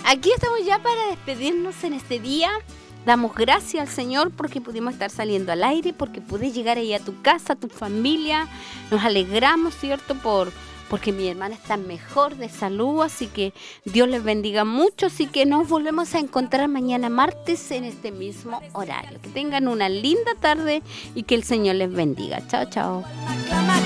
Aquí estamos ya para despedirnos en este día. Damos gracias al Señor porque pudimos estar saliendo al aire, porque pude llegar ahí a tu casa, a tu familia. Nos alegramos, ¿cierto? Porque mi hermana está mejor de salud, así que Dios les bendiga mucho. Así que nos volvemos a encontrar mañana martes en este mismo horario. Que tengan una linda tarde y que el Señor les bendiga. Chao, chao.